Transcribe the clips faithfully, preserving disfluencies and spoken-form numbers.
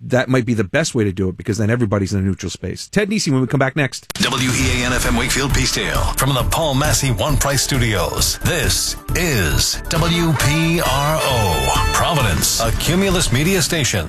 that might be the best way to do it, because then everybody's in a neutral space. Ted Nesi when we come back next. W E A N F M Wakefield Peacedale from the Paul Massey One Price Studios. This is W P R O, Providence, a Cumulus media station.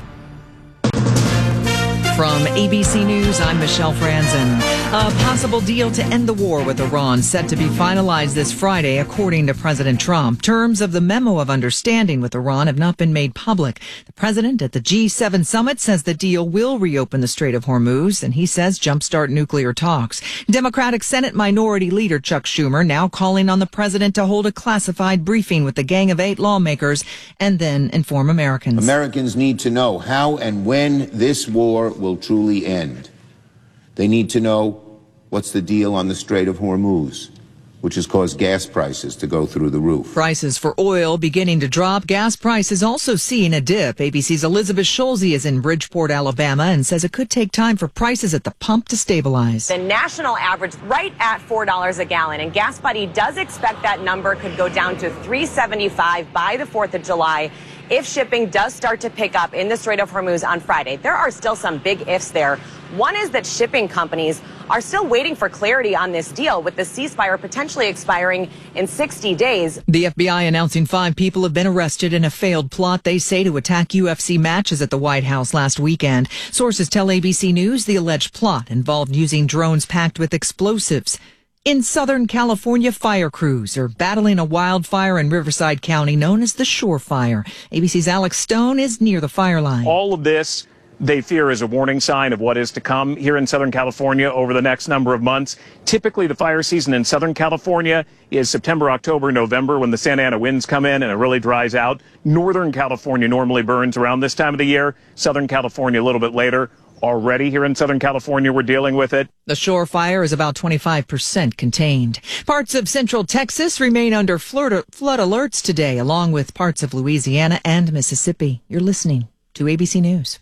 From A B C News, I'm Michelle Franzen. A possible deal to end the war with Iran set to be finalized this Friday, according to President Trump. Terms of the memo of understanding with Iran have not been made public. The president at the G seven summit says the deal will reopen the Strait of Hormuz, and he says jumpstart nuclear talks. Democratic Senate Minority Leader Chuck Schumer now calling on the president to hold a classified briefing with the Gang of Eight lawmakers and then inform Americans. Americans need to know how and when this war will truly end. They need to know what's the deal on the Strait of Hormuz, which has caused gas prices to go through the roof. Prices for oil beginning to drop. Gas prices also seeing a dip. A B C's Elizabeth Scholze is in Bridgeport, Alabama, and says it could take time for prices at the pump to stabilize. The national average right at four dollars a gallon, and Gas Buddy does expect that number could go down to three seventy-five by the fourth of July. If shipping does start to pick up in the Strait of Hormuz on Friday. There are still some big ifs there. One is that shipping companies are still waiting for clarity on this deal, with the ceasefire potentially expiring in sixty days. The F B I announcing five people have been arrested in a failed plot, they say, to attack U F C matches at the White House last weekend. Sources tell A B C News the alleged plot involved using drones packed with explosives. In Southern California, fire crews are battling a wildfire in Riverside County known as the Shore Fire. A B C's Alex Stone is near the fire line. All of this, they fear, is a warning sign of what is to come here in Southern California over the next number of months. Typically, the fire season in Southern California is September, October, November, when the Santa Ana winds come in and it really dries out. Northern California normally burns around this time of the year. Southern California a little bit later. Already here in Southern California, we're dealing with it. The Shore Fire is about twenty-five percent contained. Parts of central Texas remain under flood, flood alerts today, along with parts of Louisiana and Mississippi. You're listening to A B C News.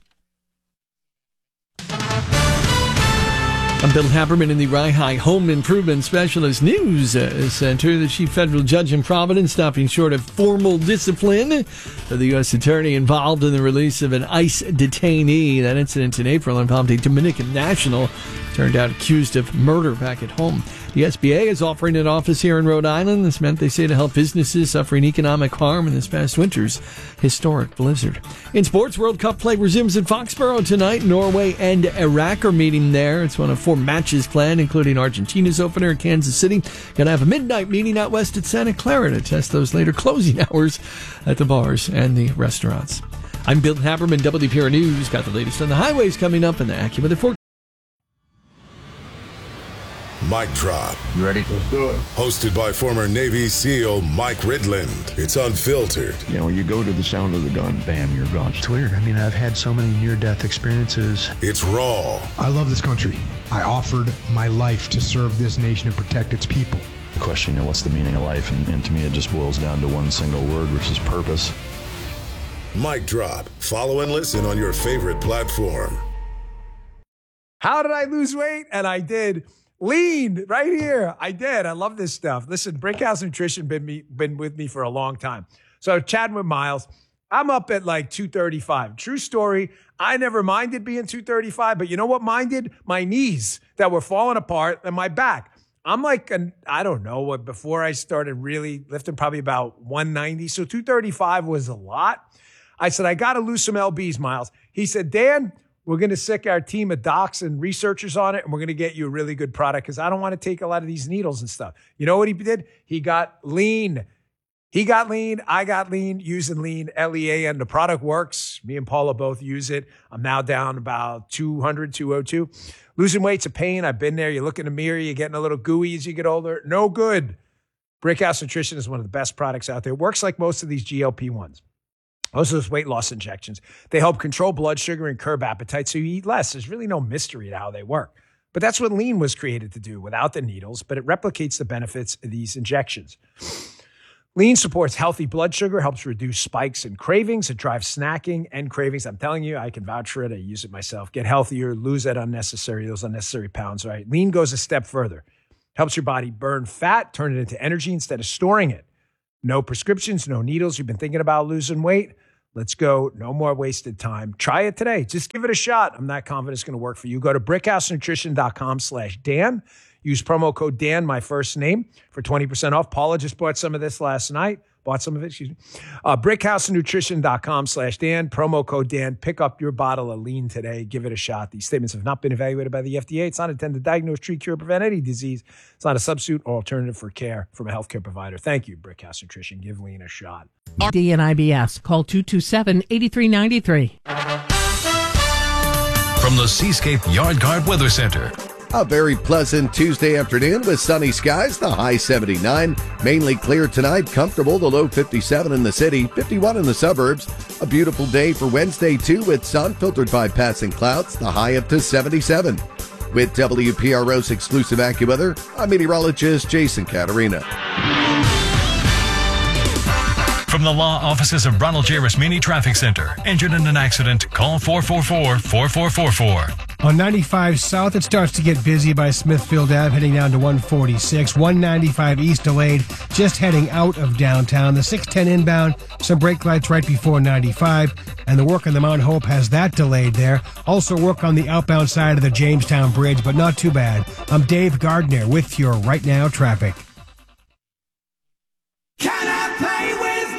I'm Bill Haberman in the Rye Home Improvement Specialist News Center. The chief federal judge in Providence stopping short of formal discipline for the U S attorney involved in the release of an ICE detainee. That incident in April involved a Dominican national turned out accused of murder back at home. The S B A is offering an office here in Rhode Island. This meant, they say, to help businesses suffering economic harm in this past winter's historic blizzard. In sports, World Cup play resumes in Foxborough tonight. Norway and Iraq are meeting there. It's one of four matches planned, including Argentina's opener in Kansas City. Going to have a midnight meeting out west at Santa Clara to test those later closing hours at the bars and the restaurants. I'm Bill Haberman, W P R News. Got the latest on the highways coming up and the AccuWeather forecast. Mic Drop. You ready? Let's do it. Hosted by former Navy SEAL Mike Ridland. It's unfiltered. You know, when you go to the sound of the gun, bam, you're gone. It's weird. I mean, I've had so many near-death experiences. It's raw. I love this country. I offered my life to serve this nation and protect its people. The question, you know, what's the meaning of life? And, and to me, it just boils down to one single word, which is purpose. Mic Drop. Follow and listen on your favorite platform. How did I lose weight? And I did. Lean right here. I did. I love this stuff. Listen, Brickhouse Nutrition been me been with me for a long time. So chatting with Miles, I'm up at like two thirty-five. True story. I never minded being two thirty-five, but you know what minded? My knees that were falling apart and my back. I'm like, an, I don't know what, before I started really lifting, probably about one ninety. So two thirty-five was a lot. I said, I got to lose some L Bs, Miles. He said, Dan, we're going to sick our team of docs and researchers on it, and we're going to get you a really good product because I don't want to take a lot of these needles and stuff. You know what he did? He got lean. He got lean. I got lean using lean, L E A N. The product works. Me and Paula both use it. I'm now down about two hundred, two oh two. Losing weight's a pain. I've been there. You look in the mirror, you're getting a little gooey as you get older. No good. Brickhouse Nutrition is one of the best products out there. It works like most of these G L P ones. Most of those weight loss injections. They help control blood sugar and curb appetite so you eat less. There's really no mystery to how they work. But that's what lean was created to do without the needles, but it replicates the benefits of these injections. Lean supports healthy blood sugar, helps reduce spikes and cravings. It drives snacking and cravings. I'm telling you, I can vouch for it. I use it myself. Get healthier, lose that unnecessary, those unnecessary pounds, right? Lean goes a step further. Helps your body burn fat, turn it into energy instead of storing it. No prescriptions, no needles. You've been thinking about losing weight? Let's go. No more wasted time. Try it today. Just give it a shot. I'm not confident it's going to work for you. Go to brickhousenutrition.com slash Dan. Use promo code Dan, my first name, for twenty percent off. Paula just bought some of this last night. Bought some of it, excuse me. Uh, brickhousenutrition.com slash Dan. Promo code Dan. Pick up your bottle of lean today. Give it a shot. These statements have not been evaluated by the F D A. It's not intended to diagnose, treat, cure, prevent any disease. It's not a substitute or alternative for care from a healthcare provider. Thank you, Brickhouse Nutrition. Give lean a shot. D and I B S. Call two two seven, eight three nine three. From the Seascape Yard Guard Weather Center. A very pleasant Tuesday afternoon with sunny skies, the high seventy-nine. Mainly clear tonight, comfortable, the low fifty-seven in the city, fifty-one in the suburbs. A beautiful day for Wednesday, too, with sun filtered by passing clouds, the high up to seventy-seven. With W P R O's exclusive AccuWeather, I'm meteorologist Jason Caterina. From the law offices of Ronald J. Rasmini Traffic Center. Injured in an accident? Call four four four, four four four four. On ninety-five South, it starts to get busy by Smithfield Ave, heading down to one forty-six. one ninety-five East delayed, just heading out of downtown. The six ten inbound, some brake lights right before ninety-five. And the work on the Mount Hope has that delayed there. Also work on the outbound side of the Jamestown Bridge, but not too bad. I'm Dave Gardner with your Right Now traffic. Can I play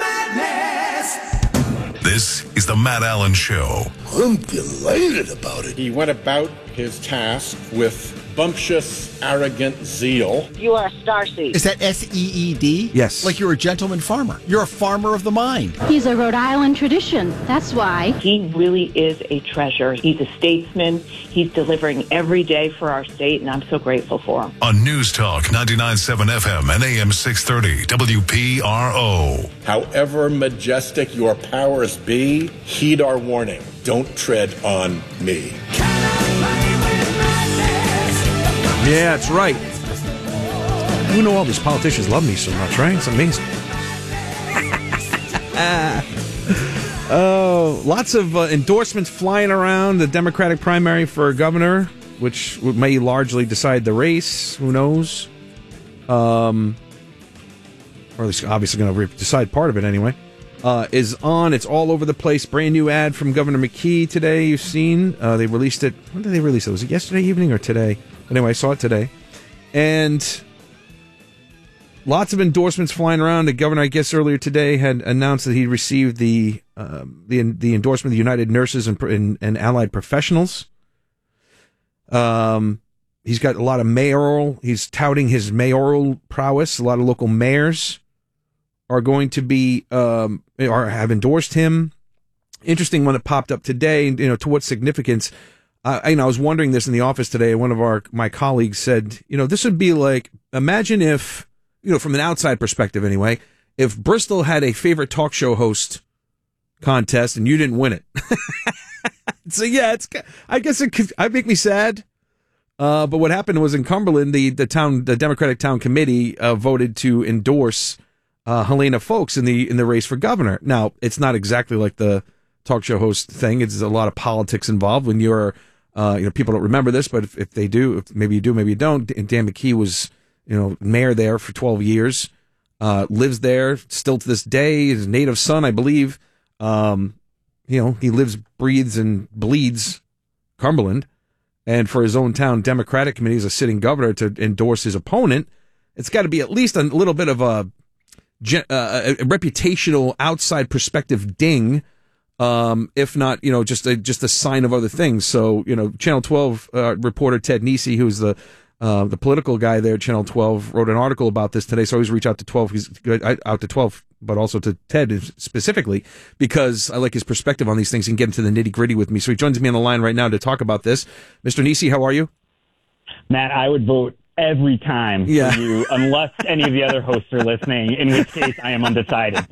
with madness? This is the Matt Allen Show. I'm delighted about it. He went about his task with bumptious, arrogant zeal. You are a starseed. Is that S E E D? Yes. Like you're a gentleman farmer. You're a farmer of the mind. He's a Rhode Island tradition. That's why. He really is a treasure. He's a statesman. He's delivering every day for our state, and I'm so grateful for him. On News Talk ninety-nine point seven F M and A M six thirty W P R O. However majestic your powers be, heed our warning. Don't tread on me. Yeah, that's right. You know all these politicians love me so much, right? It's amazing. Oh, lots of uh, endorsements flying around the Democratic primary for governor, which may largely decide the race. Who knows? Um, or at least obviously going to decide part of it anyway. Uh, is on. It's all over the place. Brand new ad from Governor McKee today. You've seen. Uh, they released it. When did they release it? Was it yesterday evening or today? Anyway, I saw it today. And lots of endorsements flying around. The governor, I guess, earlier today had announced that he received the uh, the the endorsement of the United Nurses and, and, and Allied Professionals. Um, he's got a lot of mayoral. He's touting his mayoral prowess. A lot of local mayors are going to be um, or have endorsed him. Interesting one that popped up today. You know, to what significance? Uh, I, you know, I was wondering this in the office today. One of our my colleagues said, you know, this would be like, imagine if, you know, from an outside perspective anyway, if Bristol had a favorite talk show host contest and you didn't win it. So yeah, it's I guess it could I make me sad. Uh, but what happened was in Cumberland, the the town the Democratic town committee uh, voted to endorse uh, Helena Foulkes in the in the race for governor. Now, it's not exactly like the talk show host thing. It's a lot of politics involved when you're. Uh, you know, people don't remember this, but if, if they do, if maybe you do, maybe you don't. Dan McKee was, you know, mayor there for twelve years, uh, lives there still to this day. His native son, I believe. Um, you know, he lives, breathes, and bleeds Cumberland. And for his own town Democratic committee as a sitting governor to endorse his opponent, it's got to be at least a little bit of a, a, a reputational outside perspective ding. Um, if not, you know, just a, just a sign of other things. So, you know, Channel twelve uh, reporter Ted Nesi, who's the uh, the political guy there at Channel twelve, wrote an article about this today. So I always reach out to twelve. He's out to twelve, but also to Ted specifically because I like his perspective on these things and get into the nitty gritty with me. So he joins me on the line right now to talk about this. Mister Nesi, how are you? Matt, I would vote every time yeah. for you, unless any of the other hosts are listening, in which case I am undecided.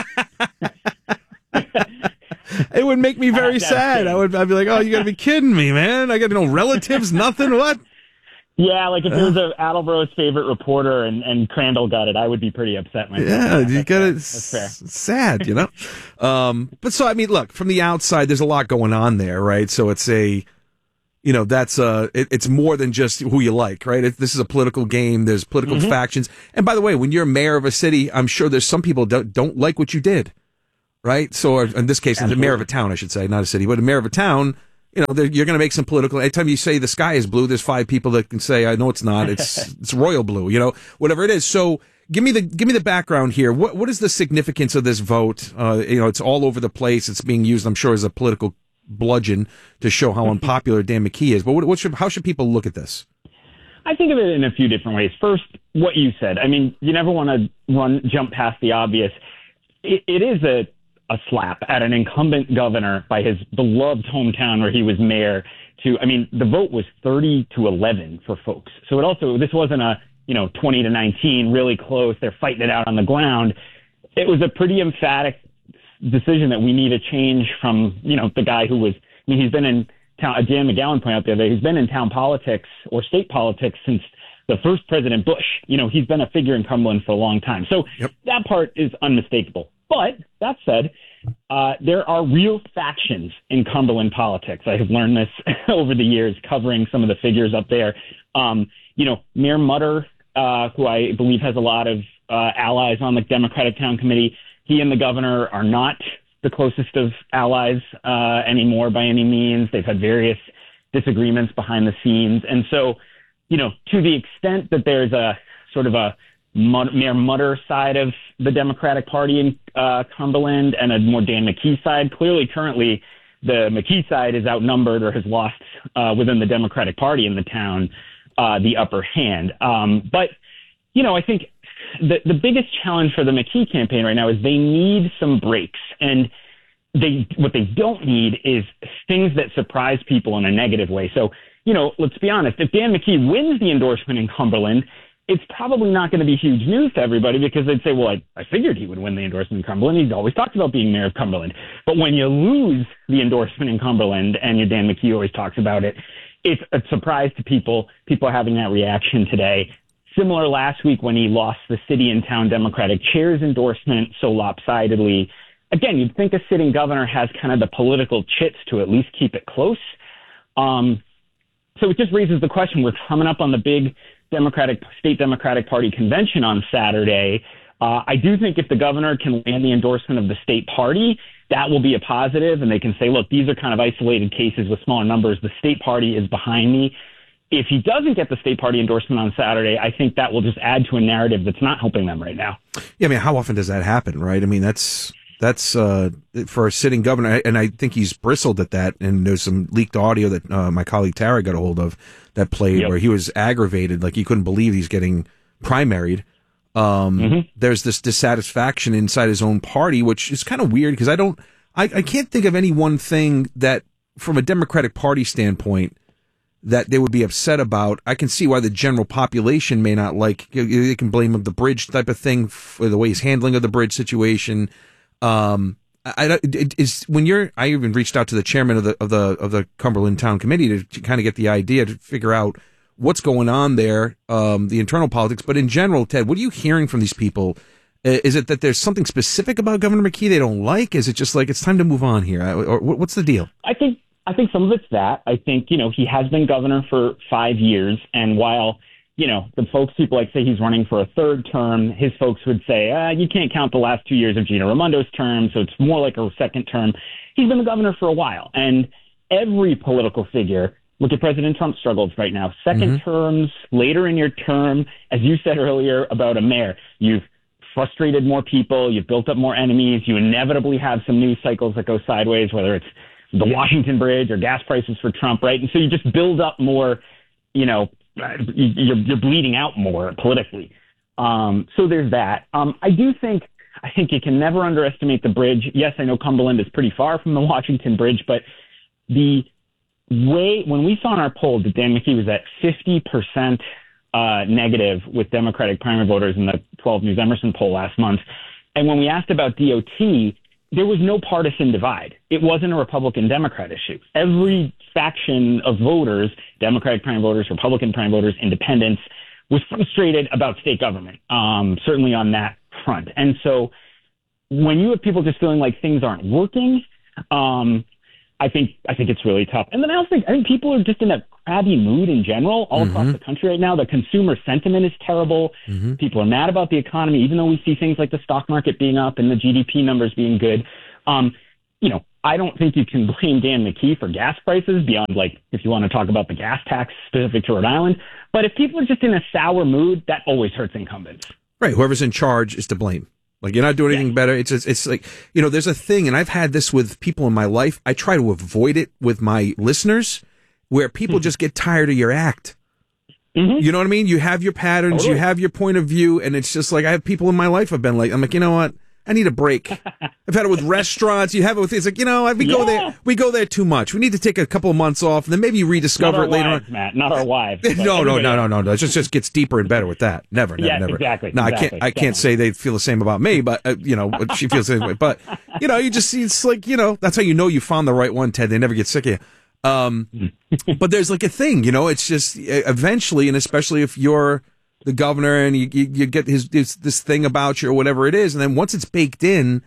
It would make me very sad. I would, I'd be like, "Oh, you got to be kidding me, man! I got no relatives, nothing. What?" Yeah, like if there was a Attleboro's favorite reporter and, and Crandall got it, I would be pretty upset myself. Yeah, you got it. That's fair. Sad, you know. um, but so I mean, look, from the outside, there's a lot going on there, right? So it's a, you know, that's a, it, it's more than just who you like, right? It, this is a political game. There's political mm-hmm. factions, and by the way, when you're mayor of a city, I'm sure there's some people that don't, don't like what you did. right? So or in this case, Absolutely. the mayor of a town, I should say, not a city, but a mayor of a town. You know, you're going to make some political. Anytime you say the sky is blue, there's five people that can say, "I know it's not. It's it's royal blue." You know, whatever it is. So give me the give me the background here. What what is the significance of this vote? Uh, you know, it's all over the place. It's being used, I'm sure, as a political bludgeon to show how unpopular Dan McKee is. But what, what should how should people look at this? I think of it in a few different ways. First, what you said. I mean, you never want to run jump past the obvious. It, it is a a slap at an incumbent governor by his beloved hometown where he was mayor to, I mean, the vote was thirty to eleven for folks. So it also, this wasn't a, you know, twenty to nineteen, really close. They're fighting it out on the ground. It was a pretty emphatic decision that we need a change from, you know, the guy who was, I mean, he's been in town, Jan McGowan pointed out the other day, he's been in town politics or state politics since the first President Bush. You know, he's been a figure in Cumberland for a long time. So yep. that part is unmistakable. But that said, uh, there are real factions in Cumberland politics. I have learned this over the years, covering some of the figures up there. Um, you know, Mayor Mutter, uh, who I believe has a lot of uh, allies on the Democratic Town Committee, he and the governor are not the closest of allies uh, anymore by any means. They've had various disagreements behind the scenes. And so, you know, to the extent that there's a sort of a Mayor Mutter side of the Democratic Party in uh, Cumberland and a more Dan McKee side. Clearly, currently, the McKee side is outnumbered or has lost uh, within the Democratic Party in the town uh, the upper hand. Um, but, you know, I think the, the biggest challenge for the McKee campaign right now is they need some breaks. And they what they don't need is things that surprise people in a negative way. So, you know, let's be honest. If Dan McKee wins the endorsement in Cumberland, it's probably not going to be huge news to everybody because they'd say, well, I, I figured he would win the endorsement in Cumberland. He's always talked about being mayor of Cumberland. But when you lose the endorsement in Cumberland, and your Dan McKee always talks about it, it's a surprise to people. People are having that reaction today. Similar last week when he lost the city and town Democratic chair's endorsement so lopsidedly. Again, you'd think a sitting governor has kind of the political chits to at least keep it close. Um, so it just raises the question. We're coming up on the big Democratic state Democratic Party convention on Saturday. Uh, I do think if the governor can land the endorsement of the state party, that will be a positive, and they can say, look, these are kind of isolated cases with smaller numbers. The state party is behind me. If he doesn't get the state party endorsement on Saturday, I think that will just add to a narrative that's not helping them right now. Yeah, I mean, how often does that happen, right? I mean, that's that's uh, for a sitting governor, and I think he's bristled at that. And there's some leaked audio that uh, my colleague Tara got a hold of that played yep. where he was aggravated, like he couldn't believe he's getting primaried. Um, mm-hmm. There's this dissatisfaction inside his own party, which is kind of weird because I don't, I, I can't think of any one thing that, from a Democratic Party standpoint, that they would be upset about. I can see why the general population may not like. They can blame him the bridge type of thing for the way he's handling of the bridge situation. Um, I, it is when you're. I even reached out to the chairman of the of the of the Cumberland Town Committee to, to kind of get the idea to figure out what's going on there, um, the internal politics. But in general, Ted, what are you hearing from these people? Is it that there's something specific about Governor McKee they don't like? Is it just like it's time to move on here, or what's the deal? I think I think some of it's that. I think you know he has been governor for five years, and while you know, the folks, people like say he's running for a third term, his folks would say, uh, you can't count the last two years of Gina Raimondo's term, so it's more like a second term. He's been the governor for a while. And every political figure, look at President Trump's struggles right now. Second mm-hmm. terms, later in your term, as you said earlier about a mayor, you've frustrated more people, you've built up more enemies, you inevitably have some news cycles that go sideways, whether it's the Washington Bridge or gas prices for Trump, right? And so you just build up more, you know, You're, you're bleeding out more politically. Um, so there's that. Um, I do think, I think you can never underestimate the bridge. Yes, I know Cumberland is pretty far from the Washington Bridge, but the way, when we saw in our poll that Dan McKee was at fifty percent uh, negative with Democratic primary voters in the twelve News Emerson poll last month, and when we asked about D O T, there was no partisan divide. It wasn't a Republican-Democrat issue. Every faction of voters, Democratic prime voters, Republican prime voters, independents, was frustrated about state government, um, certainly on that front. And so when you have people just feeling like things aren't working, um, I think I think it's really tough. And then I also think I think people are just in a crabby mood in general all mm-hmm. across the country right now. The consumer sentiment is terrible. Mm-hmm. People are mad about the economy, even though we see things like the stock market being up and the G D P numbers being good. Um, you know, I don't think you can blame Dan McKee for gas prices beyond, like, if you want to talk about the gas tax specific to Rhode Island. But if people are just in a sour mood, that always hurts incumbents. Right. Whoever's in charge is to blame. Like, you're not doing anything better. It's just, it's like, you know, there's a thing, and I've had this with people in my life. I try to avoid it with my listeners, where people just get tired of your act. Mm-hmm. You know what I mean? You have your patterns, totally. You have your point of view, and it's just like, I have people in my life I've been like, I'm like, you know what? I need a break. I've had it with restaurants. You have it with, it's like, you know, we go yeah. there, we go there too much. We need to take a couple of months off, and then maybe you rediscover it later wives, on. Matt, not our wives. no, no, no, no, no, no. It just, just gets deeper and better with that. Never, never, yes, never. Exactly. No, exactly, I can't, I can't say they feel the same about me, but uh, you know, she feels the same way. But you know, you just, it's like, you know, that's how you know you found the right one, Ted. They never get sick of you. Um, but there's like a thing, you know, it's just eventually, and especially if you're the governor and you, you, you get his, his, this thing about you or whatever it is. And then once it's baked in,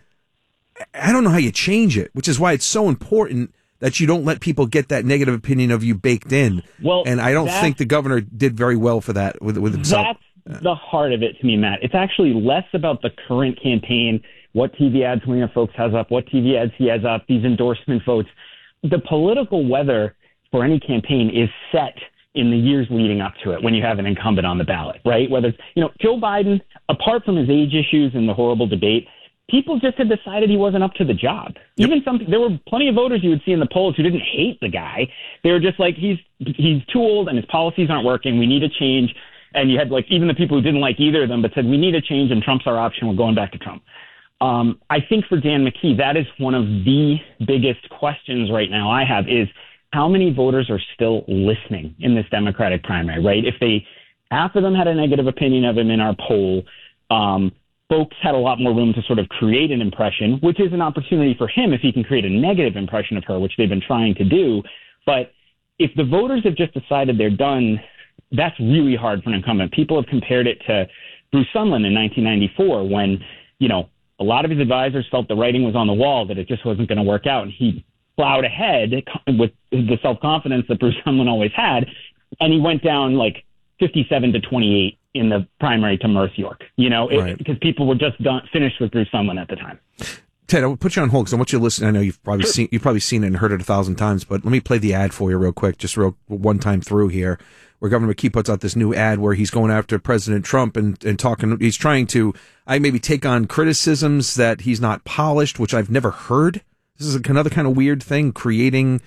I don't know how you change it, which is why it's so important that you don't let people get that negative opinion of you baked in. Well, and I don't think the governor did very well for that with, with himself. That's the heart of it to me, Matt. It's actually less about the current campaign, what T V ads Winger Folks has up, what T V ads he has up, these endorsement votes. The political weather for any campaign is set in the years leading up to it when you have an incumbent on the ballot, right? Whether it's, you know, Joe Biden, apart from his age issues and the horrible debate, people just had decided he wasn't up to the job. Yep. Even some, there were plenty of voters you would see in the polls who didn't hate the guy. They were just like, he's, he's too old and his policies aren't working. We need a change. And you had like, even the people who didn't like either of them, but said, we need a change and Trump's our option. We're going back to Trump. Um, I think for Dan McKee, that is one of the biggest questions right now I have is how many voters are still listening in this Democratic primary, right? If they, half of them had a negative opinion of him in our poll, um, folks had a lot more room to sort of create an impression, which is an opportunity for him if he can create a negative impression of her, which they've been trying to do. But if the voters have just decided they're done, that's really hard for an incumbent. People have compared it to Bruce Sunland in nineteen ninety-four when, you know, a lot of his advisors felt the writing was on the wall, that it just wasn't going to work out. And he plowed ahead with the self-confidence that Bruce Sunland always had. And he went down like fifty-seven to twenty-eight in the primary to Murph York, you know, right. it, because people were just done, finished with Bruce Sunland at the time. Ted, I will put you on hold because I want you to listen. I know you've probably seen, you've probably seen it and heard it a thousand times, but let me play the ad for you real quick, just real one time through here, where Governor McKee puts out this new ad where he's going after President Trump and, and talking, he's trying to, I maybe take on criticisms that he's not polished, which I've never heard. This is another kind of weird thing, creating,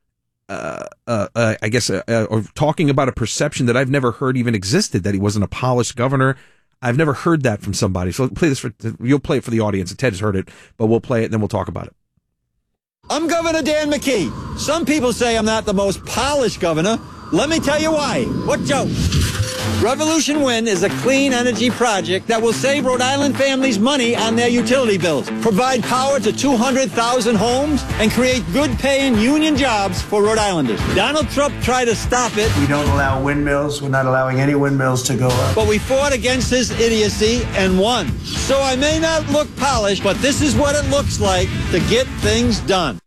uh, uh, uh I guess, uh, uh, or talking about a perception that I've never heard even existed, that he wasn't a polished governor. I've never heard that from somebody. So play this for, you'll play it for the audience. Ted has heard it, but we'll play it and then we'll talk about it. I'm Governor Dan McKee. Some people say I'm not the most polished governor. Let me tell you why. What joke? Revolution Wind is a clean energy project that will save Rhode Island families money on their utility bills, provide power to two hundred thousand homes, and create good-paying union jobs for Rhode Islanders. Donald Trump tried to stop it. We don't allow windmills. We're not allowing any windmills to go up. But we fought against his idiocy and won. So I may not look polished, but this is what it looks like to get things done.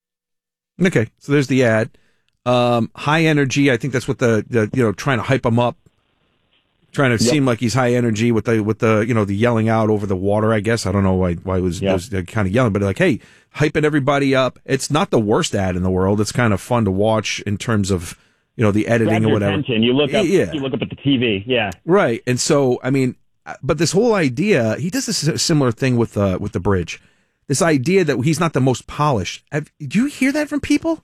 Okay, so there's the ad. Um, high energy. I think that's what the, the you know, trying to hype him up. Trying to yep. seem like he's high energy with the with the you know the yelling out over the water. I guess I don't know why why it was, yep. was kind of yelling, but like, hey, hyping everybody up. It's not the worst ad in the world. It's kind of fun to watch in terms of you know the editing Grab or whatever. Attention. You look up, yeah. you look up at the T V, yeah, right. And so I mean, but this whole idea, he does this similar thing with the with the bridge. This idea that he's not the most polished. Have, do you hear that from people?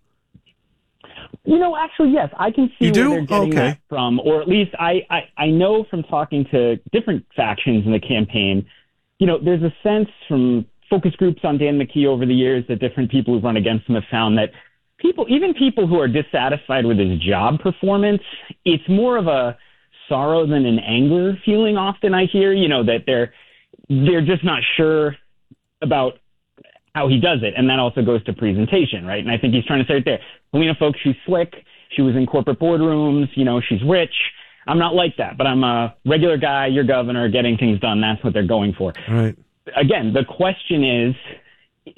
You know, actually, yes, I can see you do? where they're getting okay. that from, or at least I, I, I know from talking to different factions in the campaign, you know, there's a sense from focus groups on Dan McKee over the years that different people who've run against him have found that people, even people who are dissatisfied with his job performance, it's more of a sorrow than an anger feeling often I hear, you know, that they're, they're just not sure about how he does it. And that also goes to presentation, right? And I think he's trying to say it there. Helena Folks, she's slick. She was in corporate boardrooms. You know, she's rich. I'm not like that, but I'm a regular guy. You're governor, getting things done. That's what they're going for. Right. Again, the question is,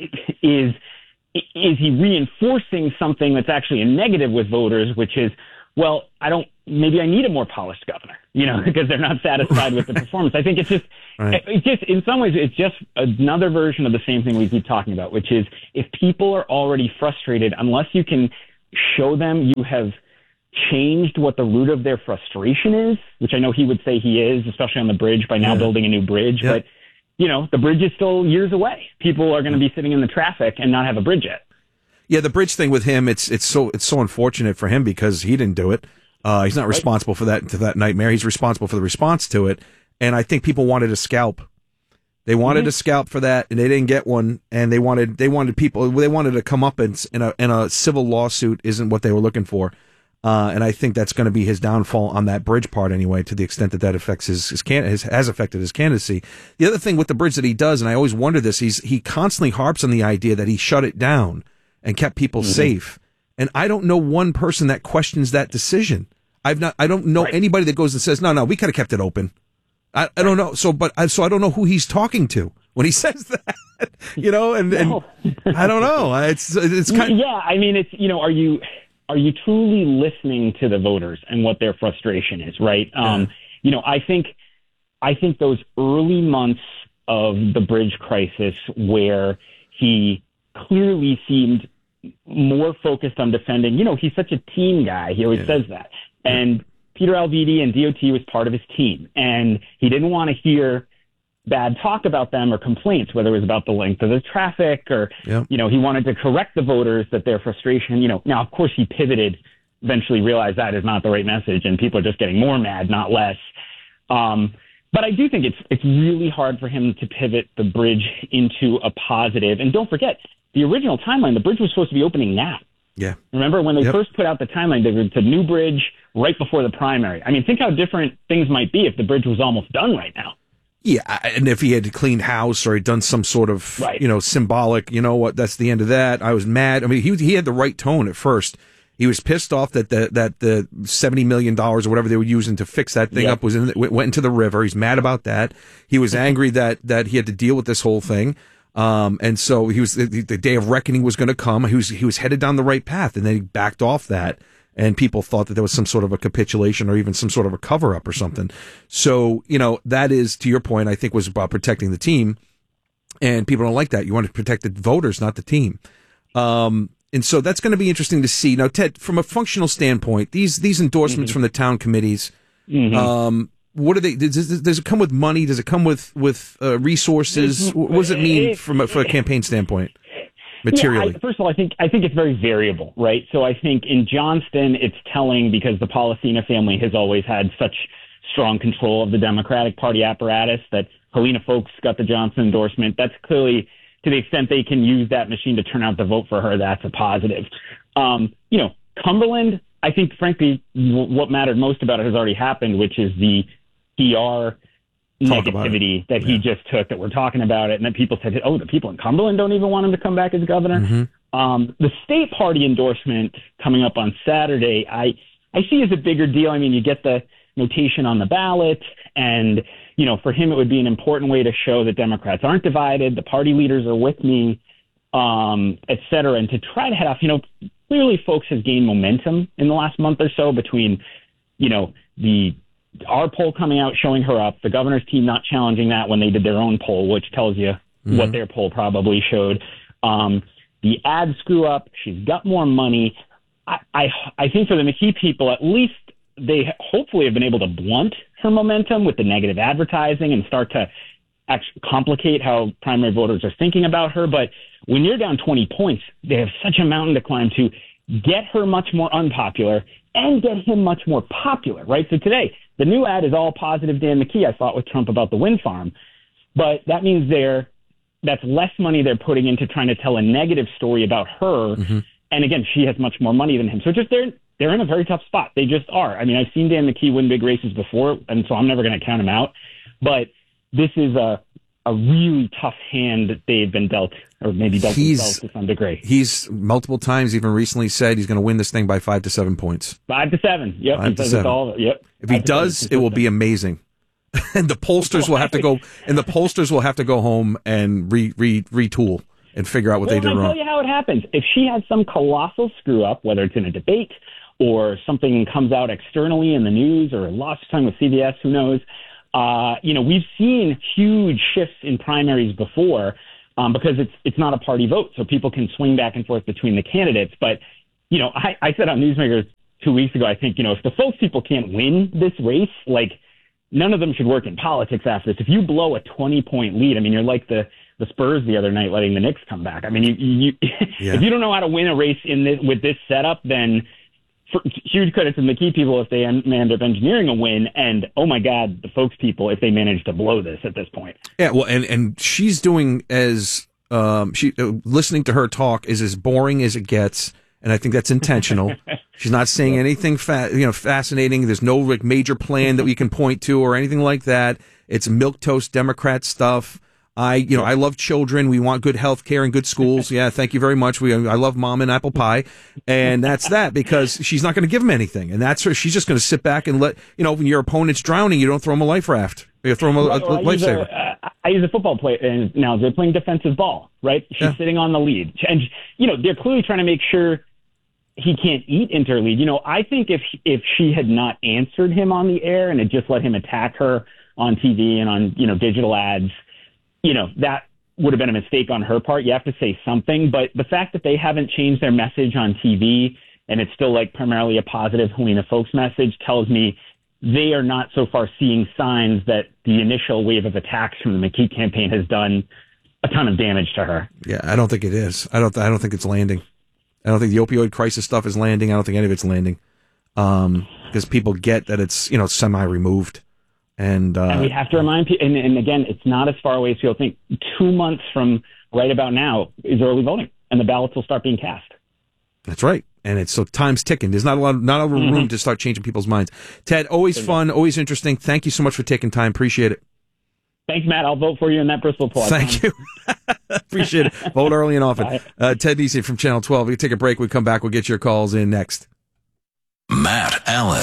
is, is he reinforcing something that's actually a negative with voters, which is, well, I don't, maybe I need a more polished governor, you know, because they're not satisfied with the performance. I think it's just, right. it's just, in some ways, it's just another version of the same thing we keep talking about, which is if people are already frustrated, unless you can show them you have changed what the root of their frustration is, which I know he would say he is, especially on the bridge by now yeah. building a new bridge, yeah. but you know, the bridge is still years away. People are going to be sitting in the traffic and not have a bridge yet. Yeah, the bridge thing with him, it's it's so it's so unfortunate for him because he didn't do it. Uh, he's not responsible for that to that nightmare. He's responsible for the response to it. And I think people wanted a scalp. They wanted mm-hmm. a scalp for that, and they didn't get one. And they wanted they wanted people they wanted to come up in, in a in a civil lawsuit isn't what they were looking for. Uh, and I think that's going to be his downfall on that bridge part anyway, to the extent that that affects his, his, can, his has affected his candidacy. The other thing with the bridge that he does, and I always wonder this, he's he constantly harps on the idea that he shut it down and kept people mm-hmm. safe. And I don't know one person that questions that decision. I've not. I don't know right. anybody that goes and says, "No, no, we could have kept it open." I, I don't know. So, but I, so I don't know who he's talking to when he says that. You know, and, no. and I don't know. It's it's kind of, yeah. I mean, it's you know, are you. Are you truly listening to the voters and what their frustration is, right? Um, yeah. You know, I think, I think those early months of the bridge crisis where he clearly seemed more focused on defending, you know, he's such a team guy. He always yeah. says that. And Peter Alviti and D O T was part of his team. And he didn't want to hear bad talk about them or complaints, whether it was about the length of the traffic or, yep. you know, he wanted to correct the voters that their frustration, you know, now, of course, he pivoted, eventually realized that is not the right message and people are just getting more mad, not less. Um, but I do think it's it's really hard for him to pivot the bridge into a positive. And don't forget, the original timeline, the bridge was supposed to be opening now. Yeah. Remember when they yep. first put out the timeline, they were to New Bridge right before the primary. I mean, think how different things might be if the bridge was almost done right now. Yeah, and if he had cleaned house or he'd done some sort of, right. you know, symbolic, you know what, that's the end of that. I was mad. I mean, he he had the right tone at first. He was pissed off that the that the seventy million dollars or whatever they were using to fix that thing yep. up was in went into the river. He's mad about that. He was angry that that he had to deal with this whole thing. Um, and so he was the, the day of reckoning was going to come. He was he was headed down the right path, and then he backed off that. And people thought that there was some sort of a capitulation or even some sort of a cover up or something. So, you know, that is, to your point, I think was about protecting the team. And people don't like that. You want to protect the voters, not the team. Um, and so that's going to be interesting to see. Now, Ted, from a functional standpoint, these, these endorsements mm-hmm. from the town committees, mm-hmm. um, what are they, does, does it come with money? Does it come with, with, uh, resources? What does it mean from a, from a campaign standpoint? Materially. Yeah, I, first of all, I think I think it's very variable, right? So I think in Johnston, it's telling because the Policina family has always had such strong control of the Democratic Party apparatus that Helena Foulkes got the Johnston endorsement. That's clearly, to the extent they can use that machine to turn out the vote for her, that's a positive. Um, you know, Cumberland, I think, frankly, w- what mattered most about it has already happened, which is the P R Talk negativity that he yeah. just took, that we're talking about it, and then people said, oh, the people in Cumberland don't even want him to come back as governor. Mm-hmm. Um, the state party endorsement coming up on Saturday, I, I see as a bigger deal. I mean, you get the notation on the ballot, and, you know, for him it would be an important way to show that Democrats aren't divided, the party leaders are with me, um, et cetera, and to try to head off, you know, clearly Foulkes has gained momentum in the last month or so between, you know, the our poll coming out showing her up, the governor's team not challenging that when they did their own poll, which tells you mm-hmm. what their poll probably showed. Um, the ad screw up. She's got more money. I, I, I think for the McKee people, at least they hopefully have been able to blunt her momentum with the negative advertising and start to actually complicate how primary voters are thinking about her. But when you're down twenty points, they have such a mountain to climb to get her much more unpopular and get him much more popular, right? So today, the new ad is all positive Dan McKee, I thought, with Trump about the wind farm. But that means they're that's less money they're putting into trying to tell a negative story about her. Mm-hmm. And again, she has much more money than him. So just they're they're in a very tough spot. They just are. I mean, I've seen Dan McKee win big races before, and so I'm never going to count him out. But this is a a really tough hand that they've been dealt, or maybe dealt he's, themselves to some degree. He's multiple times, even recently, said he's going to win this thing by five to seven points. Five to seven. Yep. Five to seven. All, yep. If he does, it will be amazing. And the pollsters will have to go, and the pollsters will have to go home and re, re, retool and figure out what well, they did I'll wrong. I'll tell you how it happens. If she has some colossal screw up, whether it's in a debate or something comes out externally in the news, or lost time with C B S, who knows. Uh, you know, we've seen huge shifts in primaries before um, because it's it's not a party vote, so people can swing back and forth between the candidates. But, you know, I, I said on Newsmakers two weeks ago, I think, you know, if the spokespeople can't win this race, like, none of them should work in politics after this. If you blow a twenty-point lead, I mean, you're like the, the Spurs the other night letting the Knicks come back. I mean, you, you yeah. if you don't know how to win a race in this, with this setup, then for, huge credit to the McKee people if they end up engineering a win. And, oh, my God, the folks people if they manage to blow this at this point. Yeah, well, and, and she's doing as um, – she uh, listening to her talk is as boring as it gets. And I think that's intentional. She's not saying anything, fa- you know, fascinating. There's no like major plan that we can point to or anything like that. It's milquetoast Democrat stuff. I, you know, I love children. We want good health care and good schools. Yeah, thank you very much. We, I love mom and apple pie, and that's that because she's not going to give them anything, and that's her. She's just going to sit back and let you know when your opponent's drowning, you don't throw him a life raft. You throw him a, a, a lifesaver. Uh, I use a football play and now. They're playing defensive ball, right? She's yeah. sitting on the lead, and you know they're clearly trying to make sure he can't eat into her lead. You know, I think if if she had not answered him on the air and had just let him attack her on T V and on, you know, digital ads, you know, that would have been a mistake on her part. You have to say something. But the fact that they haven't changed their message on T V and it's still like primarily a positive Helena Folks message tells me they are not so far seeing signs that the initial wave of attacks from the McKee campaign has done a ton of damage to her. Yeah, I don't think it is. I don't. I don't think it's landing. I don't think the opioid crisis stuff is landing. I don't think any of it's landing um, because people get that it's, you know, semi-removed. And, uh, and we have to remind people, and, and again, it's not as far away as people think. Two months from right about now is early voting, and the ballots will start being cast. That's right. And it's so time's ticking. There's not a lot, of, not a lot of room mm-hmm. to start changing people's minds. Ted, always fun, always interesting. Thank you so much for taking time. Appreciate it. Thanks, Matt. I'll vote for you in that Bristol poll. Thank you. Appreciate it. Vote early and often. Uh, Ted Nesi from Channel twelve. We take a break. We come back. We'll get your calls in next. Matt Allen.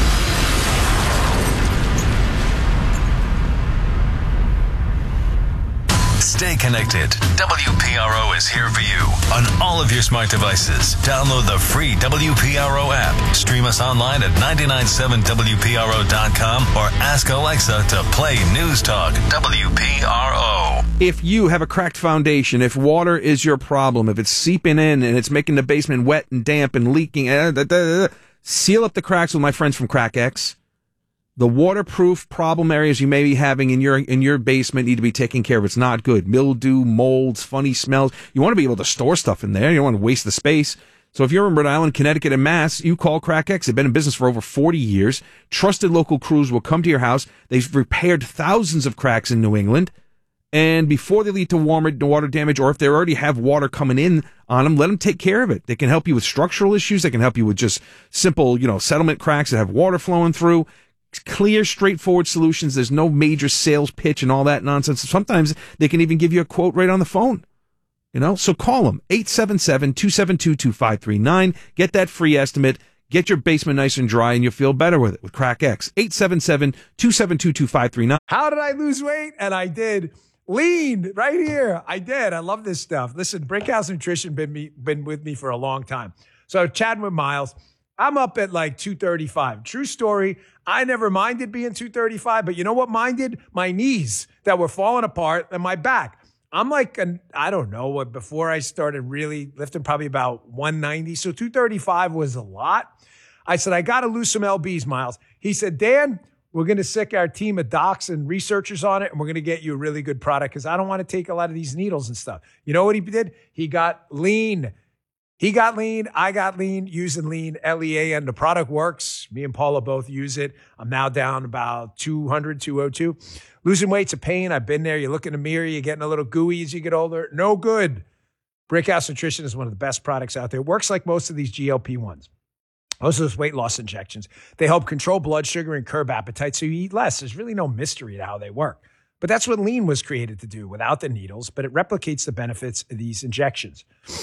Stay connected. W P R O is here for you on all of your smart devices. Download the free W P R O app. Stream us online at nine nine seven W P R O dot com or ask Alexa to play News Talk W P R O. If you have a cracked foundation, if water is your problem, if it's seeping in and it's making the basement wet and damp and leaking, uh, da, da, da, seal up the cracks with my friends from CrackX. The waterproof problem areas you may be having in your in your basement need to be taken care of. It's not good. Mildew, molds, funny smells. You want to be able to store stuff in there. You don't want to waste the space. So if you're in Rhode Island, Connecticut, and Mass, you call CrackX. They've been in business for over forty years. Trusted local crews will come to your house. They've repaired thousands of cracks in New England. And before they lead to warmer water damage, or if they already have water coming in on them, let them take care of it. They can help you with structural issues. They can help you with just simple, you know, settlement cracks that have water flowing through. Clear, straightforward solutions. There's no major sales pitch and all that nonsense. Sometimes they can even give you a quote right on the phone. You know, so call them, eight seven seven, two seven two, two five three nine. Get that free estimate. Get your basement nice and dry, and you'll feel better with it with CrackX. eight seven seven, two seven two, two five three nine. How did I lose weight? And I did. Lean right here. I did. I love this stuff. Listen, Brickhouse Nutrition been me, been with me for a long time. So chatting with Miles, I'm up at like two thirty-five. True story. I never minded being two thirty-five, but you know what minded? My knees that were falling apart and my back. I'm like, an, I don't know what, before I started really lifting, probably about one ninety. So two thirty-five was a lot. I said, I got to lose some L Bs, Miles. He said, Dan, we're going to sick our team of docs and researchers on it, and we're going to get you a really good product because I don't want to take a lot of these needles and stuff. You know what he did? He got lean. He got lean. I got lean using lean, L E A N. The product works. Me and Paula both use it. I'm now down about two hundred, two oh two. Losing weight's a pain. I've been there. You look in the mirror, you're getting a little gooey as you get older. No good. Brickhouse Nutrition is one of the best products out there. It works like most of these G L P ones. Most of those weight loss injections. They help control blood sugar and curb appetite so you eat less. There's really no mystery to how they work. But that's what lean was created to do without the needles, but it replicates the benefits of these injections.